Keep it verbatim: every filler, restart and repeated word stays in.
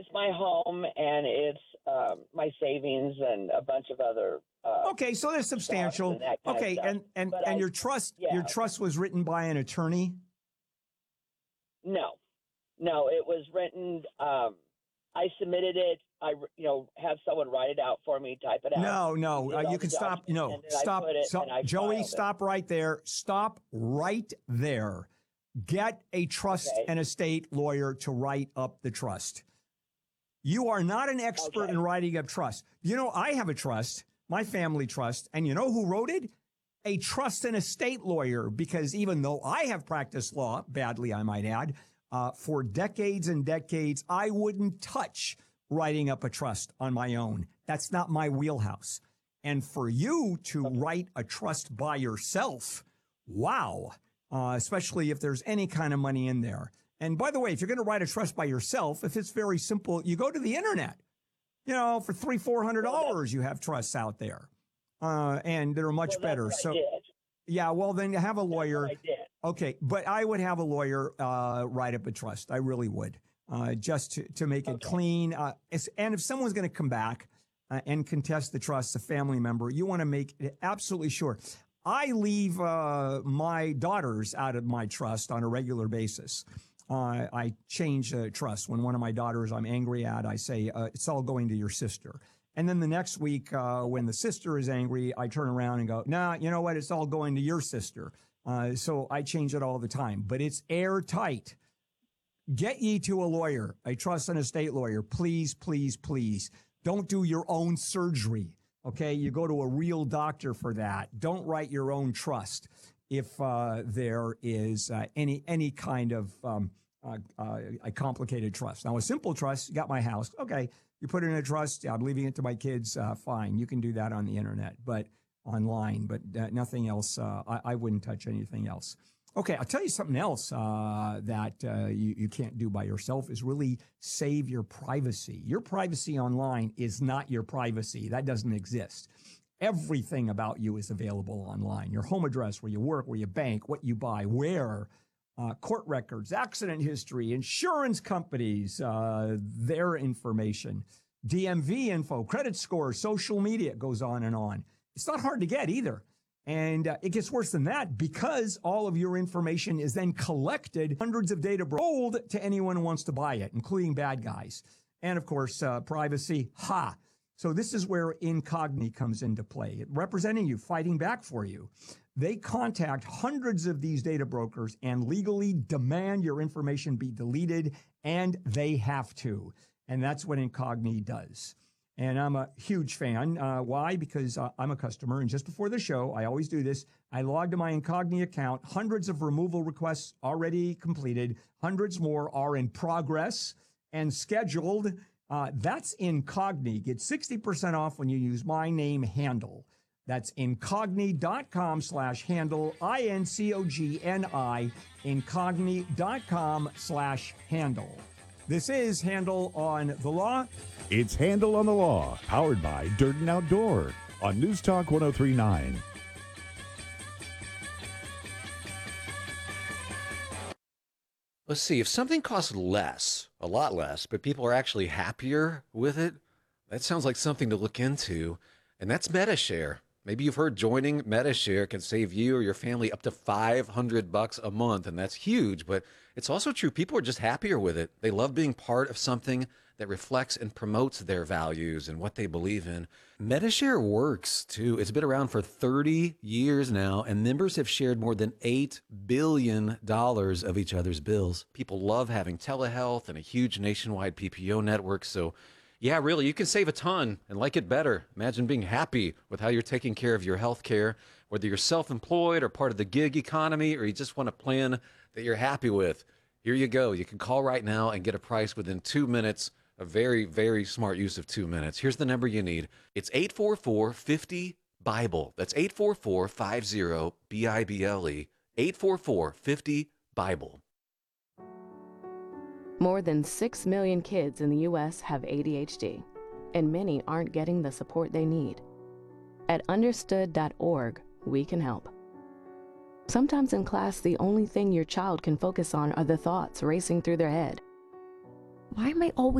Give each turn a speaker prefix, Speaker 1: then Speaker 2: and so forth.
Speaker 1: it's my home, and it's um, my savings and a bunch of other. Uh,
Speaker 2: okay, so that's substantial.
Speaker 1: And that
Speaker 2: okay, and and, and
Speaker 1: I,
Speaker 2: your trust
Speaker 1: yeah.
Speaker 2: your trust was written by an attorney?
Speaker 1: No, no, it was written. Um, I submitted it. I, you know, have someone write it out for me, type it out.
Speaker 2: No, no, uh, you can stop. No, stop. So, Joey, stop right there. Stop right there. Get a trust okay. and estate lawyer to write up the trust. You are not an expert okay. in writing up trust. You know, I have a trust, my family trust, and you know who wrote it? A trust and estate lawyer, because even though I have practiced law, badly I might add, uh, for decades and decades, I wouldn't touch writing up a trust on my own. That's not my wheelhouse. And for you to okay. write a trust by yourself, wow, uh, especially if there's any kind of money in there. And by the way, if you're going to write a trust by yourself, if it's very simple, you go to the internet. You know, for three, four hundred dollars, you have trusts out there, uh, and they're much
Speaker 1: well,
Speaker 2: better. So, yeah, well, then you have a lawyer.
Speaker 1: That's what I did.
Speaker 2: Okay, but I would have a lawyer uh, write up a trust. I really would, uh, just to, to make it okay. clean. Uh, and if someone's going to come back uh, and contest the trust, a family member, you want to make it absolutely sure. I leave uh, my daughters out of my trust on a regular basis. Uh, I change the trust. When one of my daughters I'm angry at, I say, uh, it's all going to your sister. And then the next week, uh, when the sister is angry, I turn around and go, nah, you know what? It's all going to your sister. Uh, so I change it all the time, but it's airtight. Get ye to a lawyer, a trust and estate lawyer. Please, please, please. Don't do your own surgery. Okay. You go to a real doctor for that. Don't write your own trust if uh, there is uh, any, any kind of um, uh, uh, a complicated trust. Now, a simple trust, you got my house. Okay. You put it in a trust. I'm leaving it to my kids. Uh, fine. You can do that on the internet, but online, but uh, nothing else. Uh, I, I wouldn't touch anything else. Okay. I'll tell you something else uh, that uh, you, you can't do by yourself is really save your privacy. Your privacy online is not your privacy. That doesn't exist. Everything about you is available online. Your home address, where you work, where you bank, what you buy, where, uh, court records, accident history, insurance companies, uh, their information, D M V info, credit score, social media, it goes on and on. It's not hard to get either. And uh, it gets worse than that because all of your information is then collected, hundreds of data sold to anyone who wants to buy it, including bad guys. And of course, uh, privacy, ha. So this is where Incogni comes into play, representing you, fighting back for you. They contact hundreds of these data brokers and legally demand your information be deleted, and they have to. And that's what Incogni does. And I'm a huge fan. Uh, why? Because uh, I'm a customer, and just before the show, I always do this. I logged to my Incogni account, hundreds of removal requests already completed, hundreds more are in progress and scheduled. Uh, that's Incogni. Get sixty percent off when you use my name handle. That's incogni.com slash handle, I N C O G N I, incogni.com slash handle. This is Handle on the Law.
Speaker 3: It's Handle on the Law, powered by Dirt and Outdoor on News Talk one oh three point nine.
Speaker 4: Let's see, if something costs less, a lot less, but people are actually happier with it, that sounds like something to look into, and that's MediShare. Maybe you've heard joining MediShare can save you or your family up to five hundred bucks a month, and that's huge, but it's also true. People are just happier with it. They love being part of something that reflects and promotes their values and what they believe in. MediShare works, too. It's been around for thirty years now, and members have shared more than eight billion dollars of each other's bills. People love having telehealth and a huge nationwide P P O network, so yeah, really, you can save a ton and like it better. Imagine being happy with how you're taking care of your health care, whether you're self-employed or part of the gig economy, or you just want a plan that you're happy with. Here you go. You can call right now and get a price within two minutes. A very, very smart use of two minutes. Here's the number you need. It's eight four four, five zero, BIBLE. That's eight four four, five zero, B I B L E. eight four four, five zero, BIBLE.
Speaker 5: More than six million kids in the U S have A D H D, and many aren't getting the support they need. At understood dot org, we can help. Sometimes in class, the only thing your child can focus on are the thoughts racing through their head. Why am I always